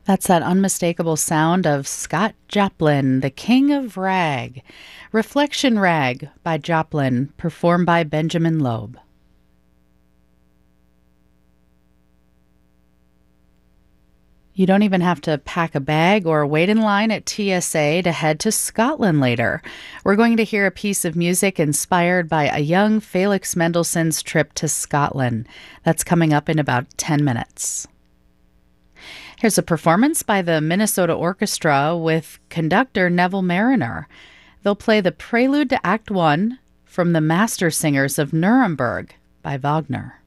That's that unmistakable sound of Scott Joplin, the king of rag. Reflection Rag by Joplin, performed by Benjamin Loeb. You don't even have to pack a bag or wait in line at TSA to head to Scotland later. We're going to hear a piece of music inspired by a young Felix Mendelssohn's trip to Scotland. That's coming up in about 10 minutes. Here's a performance by the Minnesota Orchestra with conductor Neville Mariner. They'll play the prelude to Act One from The Master Singers of Nuremberg by Wagner.